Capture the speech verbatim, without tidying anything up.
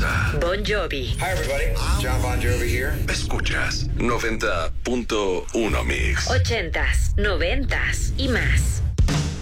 Mendoza. Bon Jovi. Hi everybody, John Bon Jovi here. Escuchas noventa punto uno Mix. Ochentas, noventas y más.